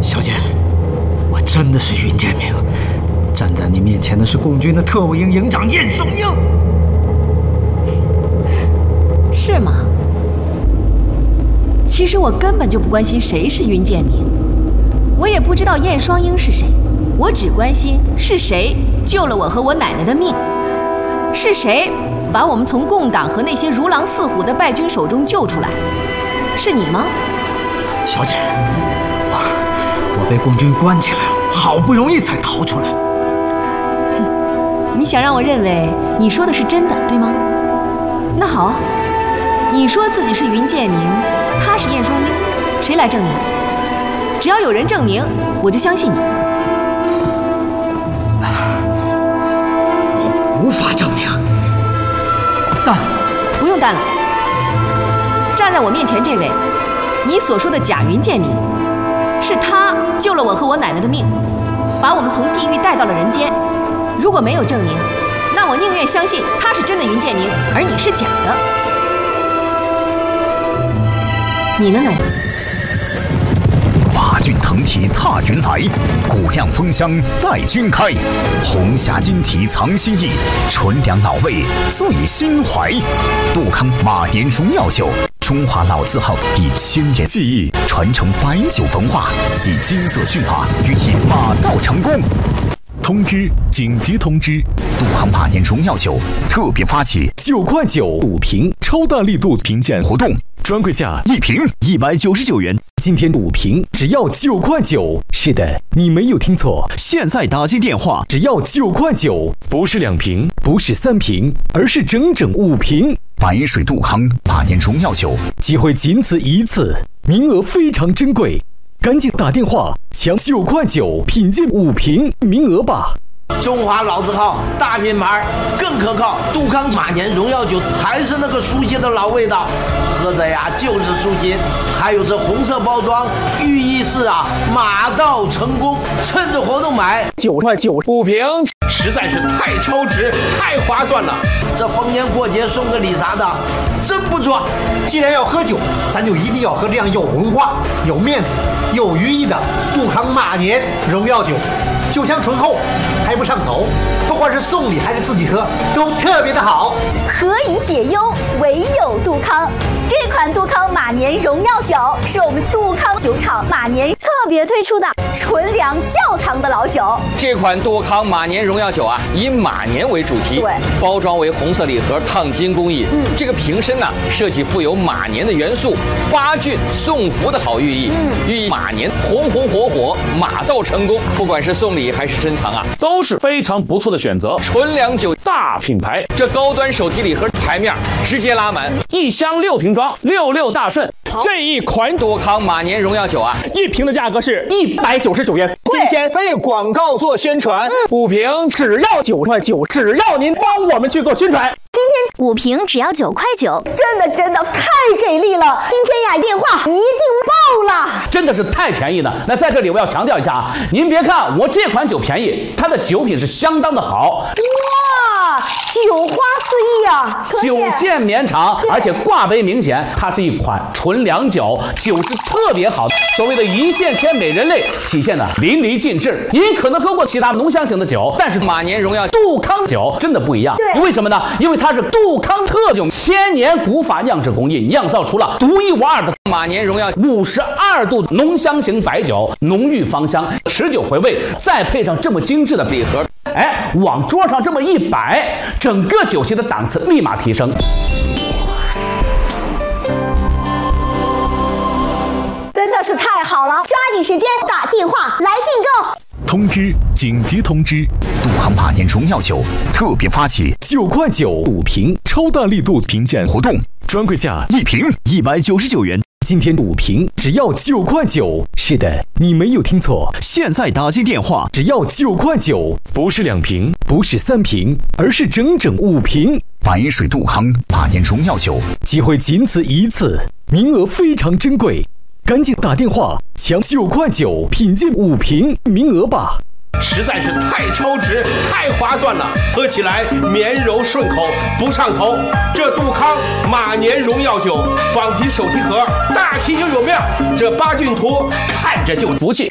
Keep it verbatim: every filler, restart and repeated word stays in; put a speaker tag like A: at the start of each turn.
A: 小姐，我真的是云建明，站在你面前的是共军的特务营营长燕双鹰。
B: 是吗？其实我根本就不关心谁是云建明，我也不知道燕双鹰是谁，我只关心是谁救了我和我奶奶的命，是谁把我们从共党和那些如狼似虎的败军手中救出来？是你吗？
A: 小姐，我我被共军关起来了，好不容易才逃出来。
B: 你想让我认为你说的是真的，对吗？那好啊，你说自己是云建明，他是燕双鹰，谁来证明？只要有人证明，我就相信你。
A: 我无法证明，但
B: 不用但了。站在我面前这位，你所说的假云建明，是他救了我和我奶奶的命，把我们从地狱带到了人间。如果没有证明，那我宁愿相信他是真的云建明，而你是假的。你呢，奶奶？
C: 八骏腾蹄踏云来，鼓亮风箱待君开。红霞金蹄藏心意，纯粮老味醉心怀。杜康马年荣耀酒，中华老字号，以千年技艺传承白酒文化，以金色骏马寓意马到成功。
D: 通知！紧急通知！
C: 杜康马年荣耀酒特别发起
D: 九块九五瓶超大力度评鉴活动，专柜价
C: 一瓶
D: 一百九十九元。今天五瓶只要九块九。是的，你没有听错，现在打进电话只要九块九，不是两瓶，不是三瓶，而是整整五瓶。
C: 白水杜康马年荣耀酒，
D: 机会仅此一次，名额非常珍贵。赶紧打电话抢九块九品鉴五瓶名额吧！
E: 中华老字号大品牌更可靠，杜康马年荣耀酒还是那个熟悉的老味道，喝着呀就是舒心。还有这红色包装，寓意是啊马到成功，趁着活动买
F: 九块九五瓶，
G: 实在是太超值，太划算了。
E: 这逢年过节送个礼啥的，真不错。
H: 既然要喝酒，咱就一定要喝这样有文化、有面子、有寓意的杜康马年荣耀酒，酒香醇厚，还不上头，不管是送礼还是自己喝，都特别的好。
I: 何以解忧，唯有杜康。这款杜康马年荣耀酒是我们杜康酒厂马年特别推出的纯粮窖藏的老酒。
J: 这款杜康马年荣耀酒啊，以马年为主题，
I: 对，
J: 包装为红色礼盒，烫金工艺。嗯，这个瓶身呢、啊，设计富有马年的元素，八骏送福的好寓意。嗯，寓意马年红红火火，马到成功。不管是送礼还是珍藏啊，
F: 都是非常不错的选择。
J: 纯粮酒
F: 大品牌，
J: 这高端手提礼盒台面直接拉满，
F: 一箱六瓶装，六六大顺。
J: 这一款杜康马年荣耀酒啊，
F: 一瓶的价格是一百九十九元。
K: 今天为广告做宣传，五瓶
F: 只要九块九，只要您帮我们去做宣传。
I: 今天五瓶只要九块九，真的真的太给力了！今天呀，电话一定爆了，
L: 真的是太便宜了。那在这里我要强调一下啊，您别看我这款酒便宜，它的酒品是相当的好。
I: 哇，酒花四溢啊！
L: 酒线绵长，而且挂杯明显，它是一款纯粮酒，酒质特别好。所谓的一线牵美人泪体现的淋漓尽致。您可能喝过其他浓香型的酒，但是马年荣耀杜康酒真的不一样。为什么呢？因为它是杜康特用千年古法酿制工艺，酿造出了独一无二的
J: 马年荣耀
L: 五十二度浓香型白酒，浓郁芳香，持久回味，再配上这么精致的礼盒，哎，往桌上这么一摆，整个酒席的档次立马提升。
I: 真的是太好了！抓紧时间打电话来订购。
D: 通知！紧急通知！
C: 杜康马年荣耀酒特别发起
D: 九块九五瓶超大力度评鉴活动，专柜价
C: 一瓶
D: 一百九十九元。今天五瓶只要九块九。是的，你没有听错，现在打进电话只要九块九，不是两瓶，不是三瓶，而是整整五瓶。
C: 白水杜康马年荣耀酒，
D: 机会仅此一次，名额非常珍贵。赶紧打电话抢九块九品鉴五瓶名额吧！
G: 实在是太超值，太划算了，喝起来绵柔顺口，不上头。这杜康马年荣耀酒，仿提手提盒，大气又有面，这八骏图看着就服气。